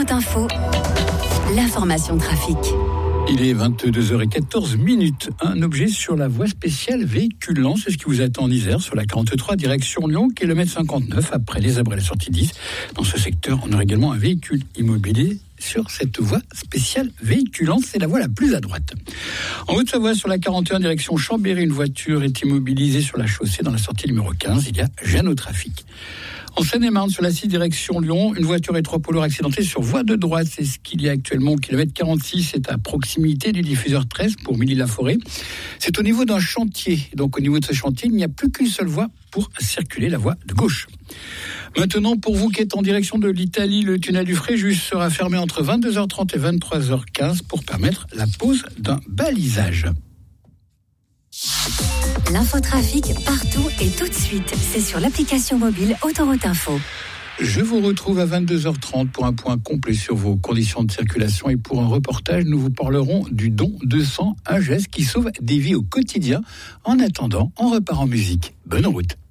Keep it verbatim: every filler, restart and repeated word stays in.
Autoroute Info, l'information trafic. Il est vingt-deux heures quatorze minutes. Un objet sur la voie spéciale véhiculant, c'est ce qui vous attend en Isère sur la quarante-trois direction Lyon, kilomètre cinquante-neuf après les Abrets, la sortie dix. Dans ce secteur, on aura également un véhicule immobilisé sur cette voie spéciale véhiculante. C'est la voie la plus à droite. En Haute-Savoie, sur la quarante et un direction Chambéry, une voiture est immobilisée sur la chaussée dans la sortie numéro quinze. Il y a gêne au trafic. En Seine-et-Marne, sur la six direction Lyon, une voiture et trois poids lourds accidentés sur voie de droite. C'est ce qu'il y a actuellement au kilomètre quarante-six. C'est à proximité du diffuseur treize pour Milly-la-Forêt. C'est au niveau d'un chantier. Donc au niveau de ce chantier, il n'y a plus qu'une seule voie pour circuler, la voie de gauche. Maintenant, pour vous qui êtes en direction de l'Italie, le tunnel du Fréjus sera fermé entre vingt-deux heures trente et vingt-trois heures quinze pour permettre la pose d'un balisage. L'infotrafic partout et tout de suite. C'est sur l'application mobile Autoroute Info. Je vous retrouve à vingt-deux heures trente pour un point complet sur vos conditions de circulation et pour un reportage, nous vous parlerons du don de sang, un geste qui sauve des vies au quotidien. En attendant, on repart en musique. Bonne route.